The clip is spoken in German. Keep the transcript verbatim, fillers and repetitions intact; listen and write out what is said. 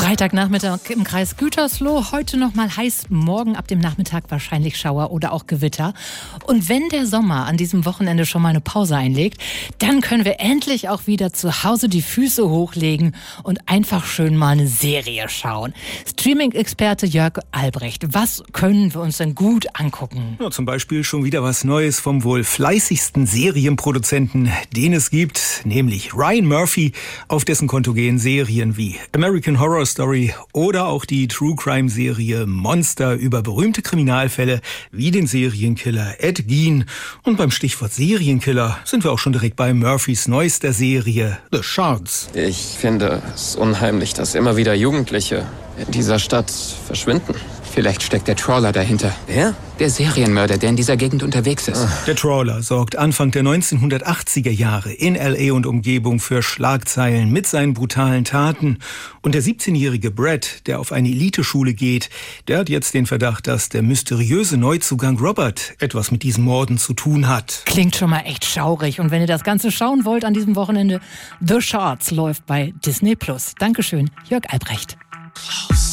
Freitagnachmittag im Kreis Gütersloh. Heute noch mal heiß, morgen ab dem Nachmittag wahrscheinlich Schauer oder auch Gewitter. Und wenn der Sommer an diesem Wochenende schon mal eine Pause einlegt, dann können wir endlich auch wieder zu Hause die Füße hochlegen und einfach schön mal eine Serie schauen. Streaming-Experte Jörg Albrecht, was können wir uns denn gut angucken? Ja, zum Beispiel schon wieder was Neues vom wohl fleißigsten Serienproduzenten, den es gibt, nämlich Ryan Murphy, auf dessen Konto gehen Serien wie American Horror Story oder auch die True-Crime-Serie Monster über berühmte Kriminalfälle wie den Serienkiller Ed Gein. Und beim Stichwort Serienkiller sind wir auch schon direkt bei Murphys neuester Serie The Shards. Ich finde es unheimlich, dass immer wieder Jugendliche in dieser Stadt verschwinden. Vielleicht steckt der Trawler dahinter. Wer? Der Serienmörder, der in dieser Gegend unterwegs ist. Der Trawler sorgt Anfang der neunzehnhundertachtziger Jahre in L A und Umgebung für Schlagzeilen mit seinen brutalen Taten. Und der siebzehnjährige Brad, der auf eine Eliteschule geht, der hat jetzt den Verdacht, dass der mysteriöse Neuzugang Robert etwas mit diesen Morden zu tun hat. Klingt schon mal echt schaurig. Und wenn ihr das Ganze schauen wollt an diesem Wochenende, The Shards läuft bei Disney Plus. Dankeschön, Jörg Albrecht.